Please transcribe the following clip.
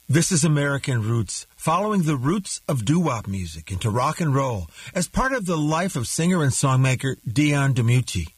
This is American Roots, following the roots of doo-wop music into rock and roll as part of the life of singer and songmaker Dion DiMucci.